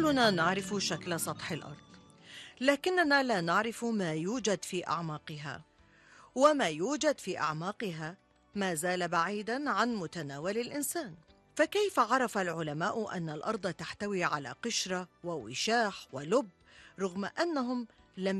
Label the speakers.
Speaker 1: كلنا نعرف شكل سطح الأرض، لكننا لا نعرف ما يوجد في أعماقها، وما يوجد في أعماقها ما زال بعيداً عن متناول الإنسان. فكيف عرف العلماء أن الأرض تحتوي على قشرة ووشاح ولب رغم أنهم